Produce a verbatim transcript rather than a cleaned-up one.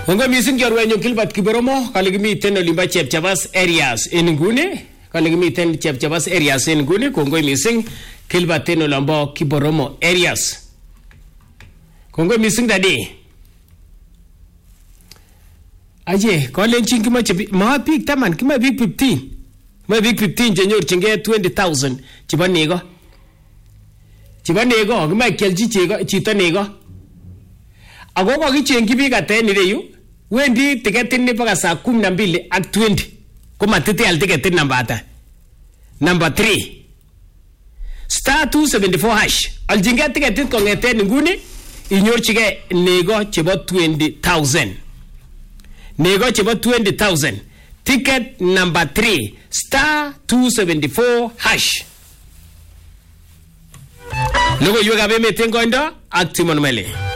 Kongo missing jorwenyo Gilbert Kiboromo kale kimiten olimbo Chepchabas areas en nguni kale kimiten Chepchabas areas en nguni kongo missing Gilbert en olimbo Kiboromo areas kongo missing dadi aje kolenjin kimoche ma big taman kima big fifteen ma big fifteen chenyorchingee twenty thousand chebo nego chebo nego kima kialchi chego chito nego ako kokichengi biik aten ireyu wendi tiketit ni mpaka saa kumi na mbili ak twenty koma titial tiketit namba ata number three star two seventy-four hash aljinge tiketit kongeten nguni inyorchige nego chebo twenty thousand nego chebo twenty thousand ticket number three star two seventy-four hash logo yuga bemeten koindo ak Timon Mele.